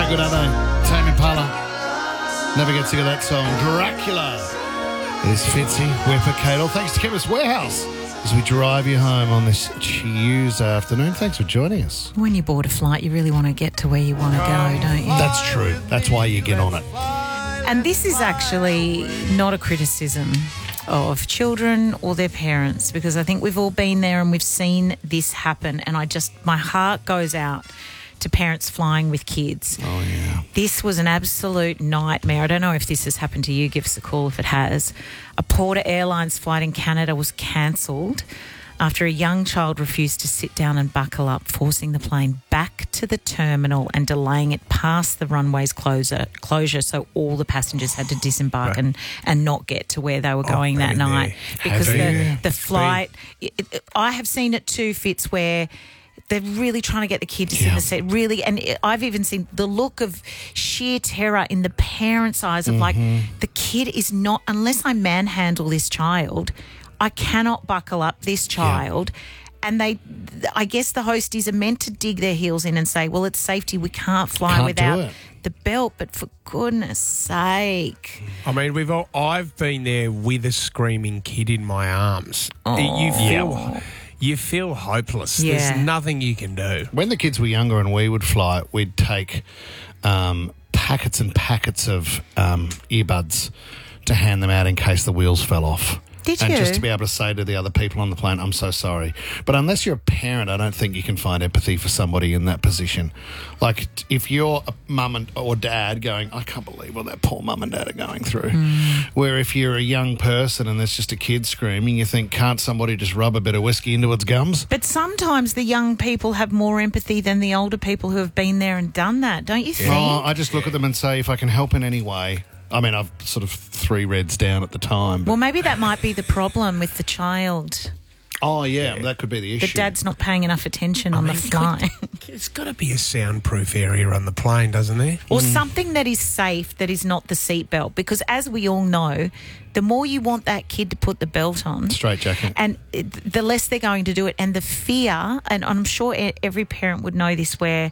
So good, aren't they? Tame Impala. Never get sick of that song. Dracula. It's Fitzy, Whipper, Cadle. Thanks to Chemist Warehouse as we drive you home on this Tuesday afternoon. Thanks for joining us. When you board a flight, you really want to get to where you want to go, don't you? That's true. That's why you get on it. And this is actually not a criticism of children or their parents, because I think we've all been there and we've seen this happen, and my heart goes out to parents flying with kids. Oh, yeah. This was an absolute nightmare. I don't know if this has happened to you. Give us a call if it has. A Porter Airlines flight in Canada was cancelled after a young child refused to sit down and buckle up, forcing the plane back to the terminal and delaying it past the runway's closure, so all the passengers had to disembark and not get to where they were going that night. Because the flight... I have seen it too, Fitz, where... they're really trying to get the kid to sit in the seat, really. And I've even seen the look of sheer terror in the parents' eyes of like, the kid is not, unless I manhandle this child, I cannot buckle up this child. Yeah. And I guess the hosties are meant to dig their heels in and say, well, it's safety. We can't fly without the belt. But for goodness sake. I mean, I've been there with a screaming kid in my arms. Oh. You feel hopeless. Yeah. There's nothing you can do. When the kids were younger and we would fly, we'd take packets and packets of earbuds to hand them out in case the wheels fell off. Did and you? just to be able to say to the other people on the plane, I'm so sorry. But unless you're a parent, I don't think you can find empathy for somebody in that position. Like, if you're a mum or dad going, I can't believe what that poor mum and dad are going through. Where if you're a young person and there's just a kid screaming, you think, can't somebody just rub a bit of whiskey into its gums? But sometimes the young people have more empathy than the older people who have been there and done that, don't you think? Oh, I just look at them and say, if I can help in any way. I mean, I've sort of 3 reds down at the time. Well, maybe that might be the problem with the child. Oh, yeah, that could be the issue. The dad's not paying enough attention on the flight. There's got to be a soundproof area on the plane, doesn't there? Or something that is safe, that is not the seatbelt. Because as we all know, the more you want that kid to put the belt on... straight jacket. And the less they're going to do it. And the fear, and I'm sure every parent would know this, where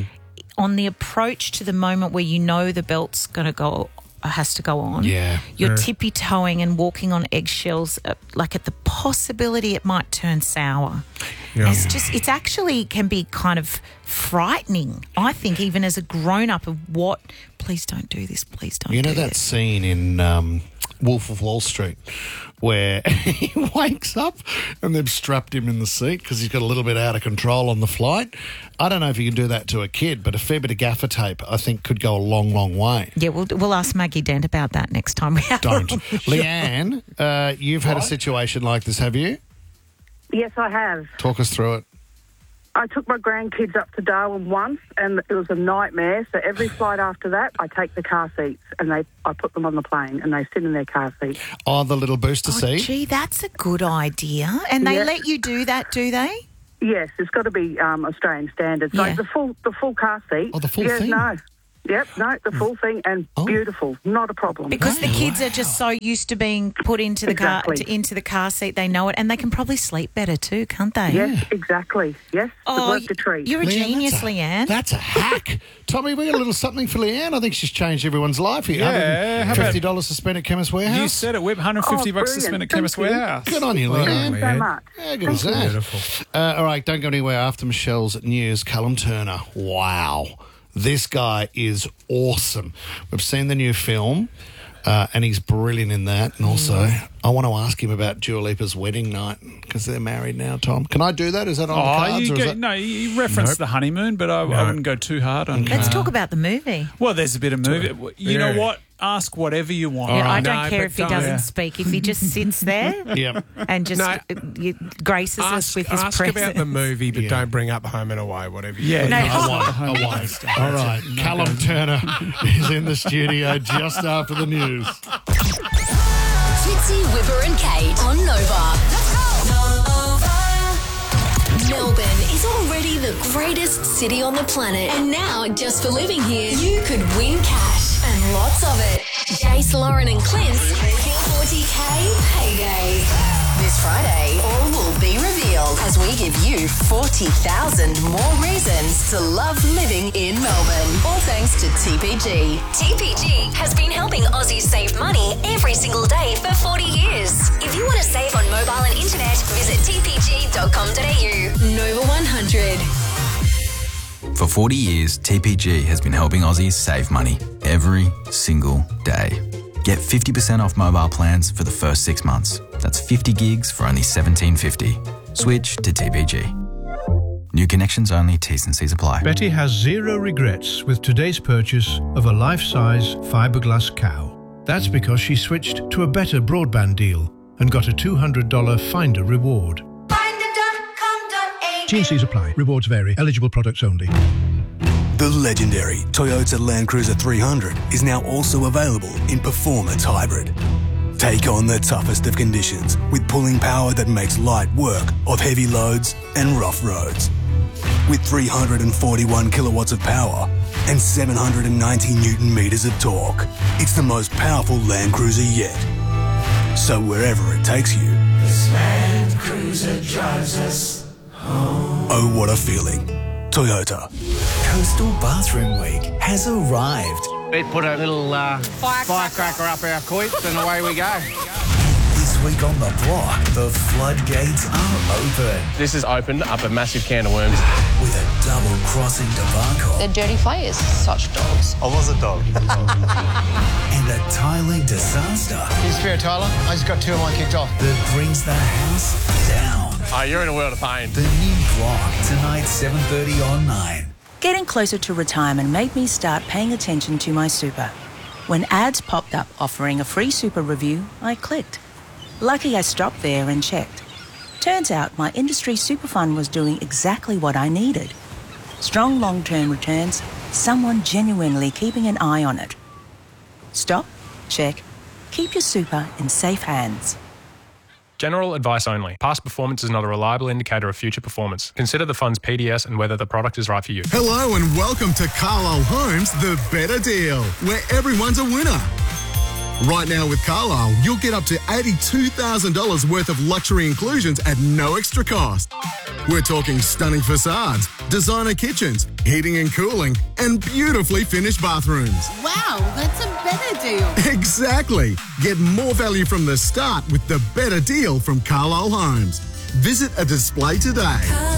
on the approach to the moment where you know the belt's going to go... has to go on. Yeah. You're tippy-toeing and walking on eggshells, like at the possibility it might turn sour. Yeah. It's actually can be kind of frightening, I think, even as a grown-up, of what, please don't do this, please don't do this. You know that scene in Wolf of Wall Street where he wakes up and they've strapped him in the seat because he's got a little bit out of control on the flight? I don't know if you can do that to a kid, but a fair bit of gaffer tape, I think, could go a long, long way. Yeah, we'll ask Maggie Dent about that next time we have her Don't. on the show. Leanne, you've had a situation like this, have you? Yes, I have. Talk us through it. I took my grandkids up to Darwin once, and it was a nightmare. So every flight after that, I take the car seats and I put them on the plane, and they sit in their car seats. Oh, the little booster seat? Gee, that's a good idea. And they let you do that, do they? Yes, it's got to be Australian standards. Yeah. So the full car seat. Oh, the full yes, thing? No. Yep, no, the full thing, and beautiful, not a problem. Because the kids are just so used to being put into the car seat, they know it, and they can probably sleep better too, can't they? Yes, exactly. Yes, Oh, worth the treat. You're a genius, Leanne. That's a hack. Tommy, we got a little something for Leanne. I think she's changed everyone's life here. Yeah, how about- $50 to spend at Chemist Warehouse. You said it, Whip. $150 to brilliant. spend at Thank Chemist you. Warehouse. Good on you, Leanne. Thank you so much. How good is that? Beautiful. All right, don't go anywhere. After Michelle's news, Callum Turner. Wow. This guy is awesome. We've seen the new film, and he's brilliant in that. And also, I want to ask him about Dua Lipa's wedding night because they're married now, Tom. Can I do that? Is that on the cards? Or is that... No, you referenced the honeymoon, but I wouldn't go too hard on Let's talk about the movie. Well, there's a bit of movie. You know what? Ask whatever you want. Yeah, I No, don't care but if he don't- doesn't speak. If he just sits there Yep. and just graces us with his ask presence. about the movie, but don't bring up Home and Away, whatever you Yeah, No, I won't. All right. Callum Turner is in the studio just after the news. Fitzy, Whipper and Kate on Nova. Melbourne is already the greatest city on the planet. And now, just for living here, you could win cash and lots of it. Jace, Lauren and Clint's 40K payday. This This Friday, all will be revealed as we give you 40,000 more reasons to love living in Melbourne. All thanks to TPG. TPG has been helping Aussies save money every single day for 40 years. If you want to save on mobile and internet, visit tpg.com.au. Nova 100. For 40 years, TPG has been helping Aussies save money every single day. Get 50% off mobile plans for the first 6 months. That's 50 gigs for only $17.50. Switch to TPG. New connections only, T's and C's apply. Betty has zero regrets with today's purchase of a life-size fiberglass cow. That's because she switched to a better broadband deal and got a $200 Finder reward. Finder.com.au. T&Cs apply. Rewards vary. Eligible products only. The legendary Toyota Land Cruiser 300 is now also available in Performance Hybrid. Take on the toughest of conditions with pulling power that makes light work of heavy loads and rough roads. With 341 kilowatts of power and 790 Newton meters of torque, it's the most powerful Land Cruiser yet. So wherever it takes you, this Land Cruiser drives us home. Oh, what a feeling. Toyota. Coastal Bathroom Week has arrived. We put a little firecracker up our coits and away we go. This week on The Block, the floodgates are open. This has opened up a massive can of worms. With a double-crossing debacle. They're dirty players, such dogs. I was a dog. And a tiling disaster. Here's fair, Tyler. I just got 2 of mine kicked off. That brings the house down. Oh, you're in a world of pain. The new Block, tonight, 7:30 on 9. Getting closer to retirement made me start paying attention to my super. When ads popped up offering a free super review, I clicked. Lucky I stopped there and checked. Turns out my industry super fund was doing exactly what I needed. Strong long-term returns, someone genuinely keeping an eye on it. Stop, check, keep your super in safe hands. General advice only. Past performance is not a reliable indicator of future performance. Consider the fund's PDS and whether the product is right for you. Hello and welcome to Carlisle Homes, the better deal, where everyone's a winner. Right now with Carlisle, you'll get up to $82,000 worth of luxury inclusions at no extra cost. We're talking stunning facades, designer kitchens, heating and cooling, and beautifully finished bathrooms. Wow, that's a better deal. Exactly. Get more value from the start with the better deal from Carlisle Homes. Visit a display today.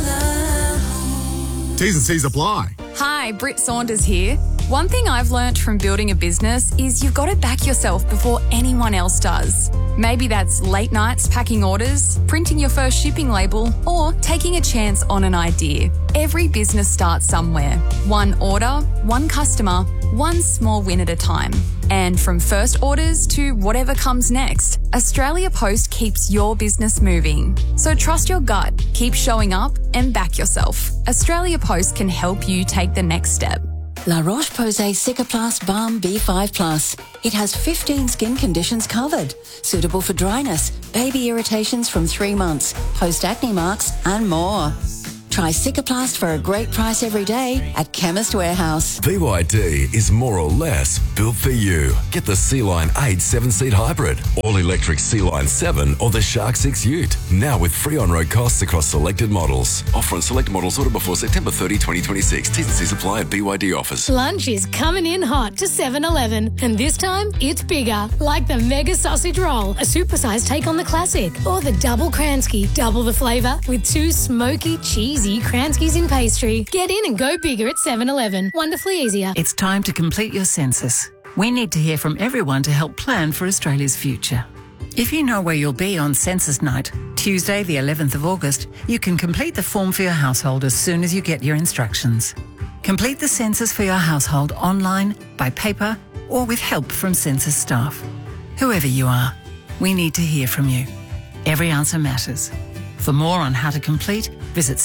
T's and C's apply. Hi, Britt Saunders here. One thing I've learnt from building a business is you've got to back yourself before anyone else does. Maybe that's late nights packing orders, printing your first shipping label, or taking a chance on an idea. Every business starts somewhere. One order, one customer, one small win at a time. And from first orders to whatever comes next, Australia Post keeps your business moving. So trust your gut, keep showing up, and back yourself. Australia Post can help you take the next step. La Roche-Posay Cicaplast Balm B5+. It has 15 skin conditions covered. Suitable for dryness, baby irritations from 3 months, post-acne marks, and more. Try Cicaplast for a great price every day at Chemist Warehouse. BYD is more or less built for you. Get the Sea-Line 8 7-seat hybrid, all-electric Sea-Line 7 or the Shark 6 Ute. Now with free on-road costs across selected models. Offer on select models order before September 30, 2026. T's and C's apply at BYD offers. Lunch is coming in hot to 7-Eleven, and this time it's bigger. Like the Mega Sausage Roll, a supersized take on the classic, or the Double Kransky, double the flavour with 2 smoky, cheesy Kranskys in pastry. Get in and go bigger at 7-Eleven. Wonderfully easier. It's time to complete your census. We need to hear from everyone to help plan for Australia's future. If you know where you'll be on census night, Tuesday the 11th of August, you can complete the form for your household as soon as you get your instructions. Complete the census for your household online, by paper, or with help from census staff. Whoever you are, we need to hear from you. Every answer matters. For more on how to complete, visit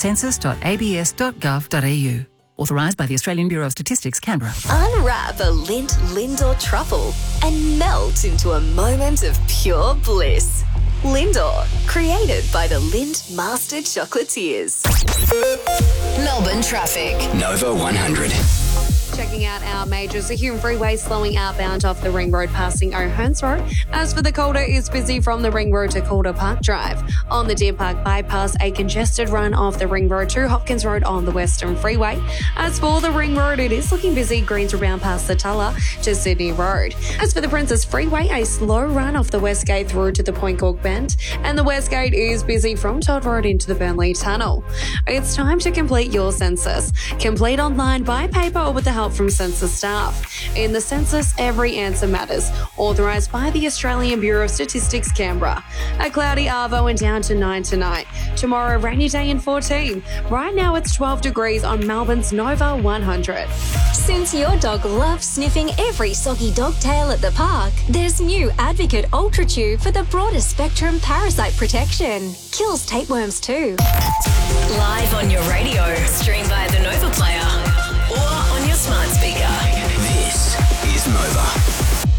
census.abs.gov.au. Authorised by the Australian Bureau of Statistics, Canberra. Unwrap a Lindt Lindor truffle and melt into a moment of pure bliss. Lindor, created by the Lindt Master Chocolatiers. Melbourne traffic. Nova 100. Checking out our majors, the Hume Freeway slowing outbound off the Ring Road passing O'Hearns Road. As for the Calder, it's busy from the Ring Road to Calder Park Drive. On the Deer Park Bypass, a congested run off the Ring Road to Hopkins Road on the Western Freeway. As for the Ring Road, it is looking busy, Greens rebound past the Tulla to Sydney Road. As for the Princess Freeway, a slow run off the West Gate through to the Point Cook Bend, and the West Gate is busy from Todd Road into the Burnley Tunnel. It's time to complete your census. Complete online, by paper, or with the help from census staff. In the census, every answer matters. Authorised by the Australian Bureau of Statistics, Canberra. A cloudy arvo and down to 9 tonight. Tomorrow, rainy day and 14. Right now, it's 12 degrees on Melbourne's Nova 100. Since your dog loves sniffing every soggy dog tail at the park, there's new Advocate Ultra Chew for the broadest spectrum parasite protection. Kills tapeworms too. Live on your radio, stream via the Nova Player, or on your smart speaker. This is Nova.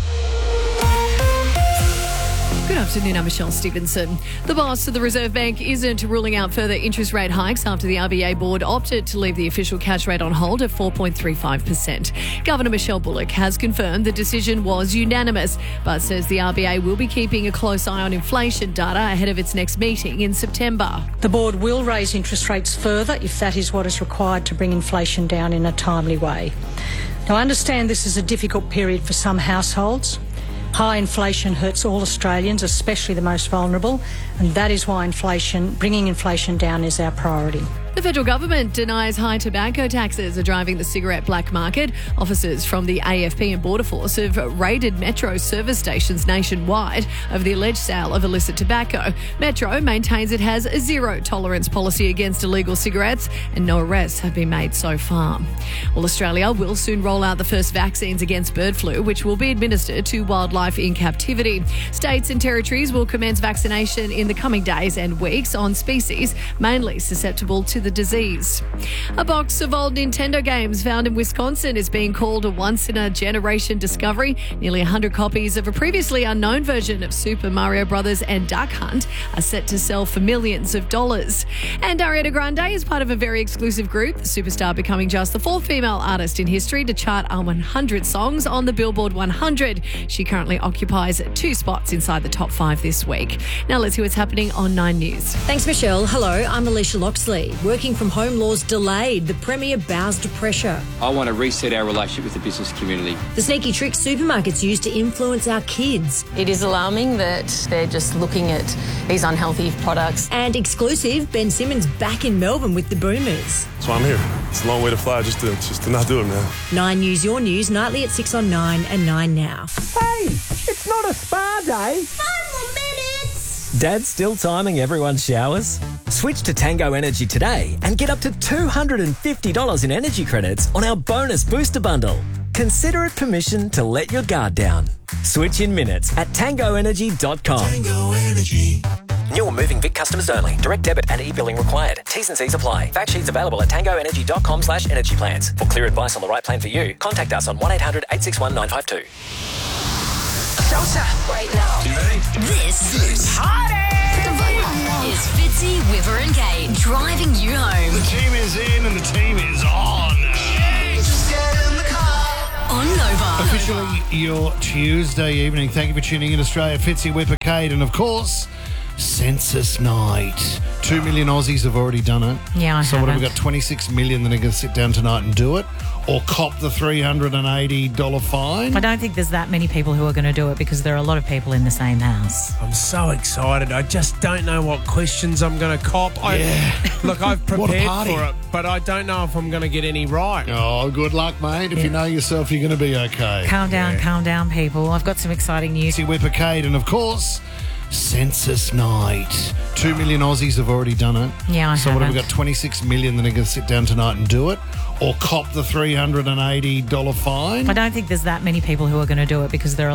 Good afternoon, I'm Michelle Stevenson. The boss of the Reserve Bank isn't ruling out further interest rate hikes after the RBA board opted to leave the official cash rate on hold at 4.35%. Governor Michelle Bullock has confirmed the decision was unanimous, but says the RBA will be keeping a close eye on inflation data ahead of its next meeting in September. The board will raise interest rates further if that is what is required to bring inflation down in a timely way. Now, I understand this is a difficult period for some households. High inflation hurts all Australians, especially the most vulnerable, and that is why bringing inflation down is our priority. The federal government denies high tobacco taxes are driving the cigarette black market. Officers from the AFP and Border Force have raided Metro service stations nationwide over the alleged sale of illicit tobacco. Metro maintains it has a zero tolerance policy against illegal cigarettes and no arrests have been made so far. Well, Australia will soon roll out the first vaccines against bird flu, which will be administered to wildlife in captivity. States and territories will commence vaccination in the coming days and weeks on species mainly susceptible to the disease. A box of old Nintendo games found in Wisconsin is being called a once-in-a-generation discovery. Nearly 100 copies of a previously unknown version of Super Mario Bros. And Duck Hunt are set to sell for millions of dollars. And Ariana Grande is part of a very exclusive group, the superstar becoming just the fourth female artist in history to chart our 100 songs on the Billboard 100. She currently occupies 2 spots inside the top 5 this week. Now let's hear what's happening on 9 News. Thanks, Michelle. Hello, I'm Alicia Loxley. Working from home laws delayed. The Premier bows to pressure. I want to reset our relationship with the business community. The sneaky tricks supermarkets use to influence our kids. It is alarming that they're just looking at these unhealthy products. And exclusive, Ben Simmons back in Melbourne with the Boomers. That's why I'm here. It's a long way to fly just to not do it now. 9 News, your news, nightly at 6 on 9 and 9 now. Hey, it's not a spa day. 5 more minutes. Dad's still timing everyone's showers? Switch to Tango Energy today and get up to $250 in energy credits on our bonus booster bundle. Consider it permission to let your guard down. Switch in minutes at tangoenergy.com. Tango Energy. New or moving Vic customers only. Direct debit and e-billing required. T's and C's apply. Fact sheets available at tangoenergy.com/energy plans. For clear advice on the right plan for you, contact us on 1-800-861-952. Right now. You ready? This is Fitzy, Wiver and Kate driving you home. The team is in and the team is on. Just get in the car. On Nova. Officially your Tuesday evening. Thank you for tuning in, Australia. Fitzy, Whipper, Kate, and of course, Census Night. 2 million Aussies have already done it. Yeah, I So what have we haven't. got? 26 million that are going to sit down tonight and do it, or cop the $380 fine. I don't think there's that many people who are going to do it because there are a lot of people in the same house. I'm so excited. I just don't know what questions I'm going to cop. Look, I've What a prepared party. for it, but I don't know if I'm going to get any right. Oh, good luck, mate. If you know yourself, you're going to be okay. Calm down, people. I've got some exciting news. See Whipper, Kate, and of course, Census Night. 2 million Aussies have already done it. Yeah, I So what have we haven't. got? 26 million that are going to sit down tonight and do it, or cop the $380 fine. I don't think there's that many people who are going to do it because there are